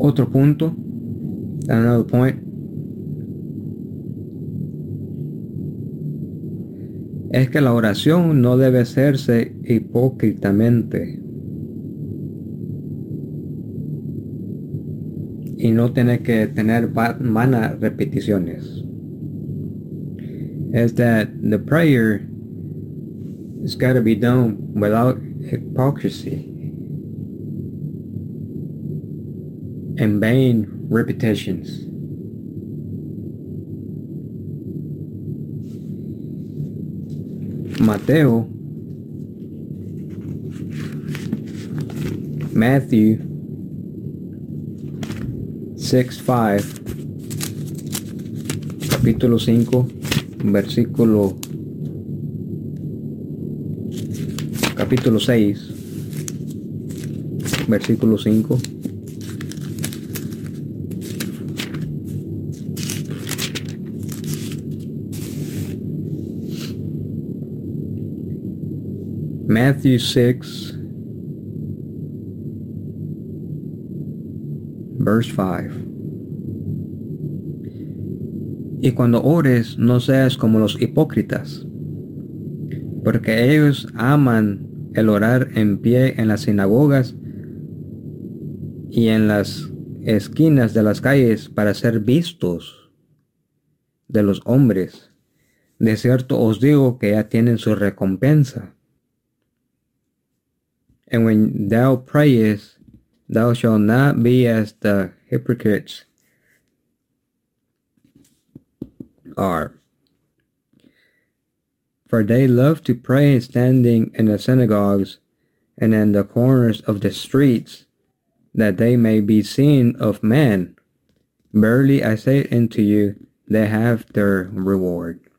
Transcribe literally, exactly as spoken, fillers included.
Otro punto, another point, es que la oración no debe hacerse hipócritamente y no tiene que tener vanas repeticiones. Is that the prayer has got to be done without hypocrisy and vain repetitions. Mateo, Matthew six five, capítulo cinco, versículo capítulo seis, versículo cinco. Matthew six, verse five. Y cuando ores, no seas como los hipócritas, porque ellos aman el orar en pie en las sinagogas y en las esquinas de las calles para ser vistos de los hombres. De cierto os digo que ya tienen su recompensa. And when thou prayest, thou shalt not be as the hypocrites are, for they love to pray standing in the synagogues and in the corners of the streets, that they may be seen of men. Verily I say unto you, they have their reward.